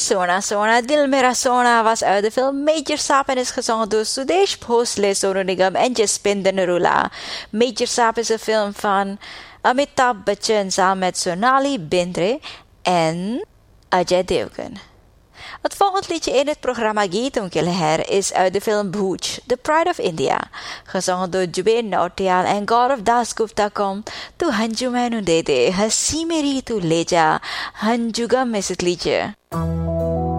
Sona Sona Dil Mera Sona was uit de film Major Saap en is gezongen door Sudesh Bhosle, Sonu Nigam en Jaspinder Narula. Major Saap is een film van Amitabh Bachchan samen met Sonali Bendre en Ajay Devgan. Het volgende liedje in het programma Geetum Ke Leher is uit de film Bhuj, The Pride of India. Gezongen door Jubain Nautiyal en Gaurav Dasgupta komt Tu Hanju Mainu De De, Hasi Meri Tu Leja, Hanjugam is het liedje.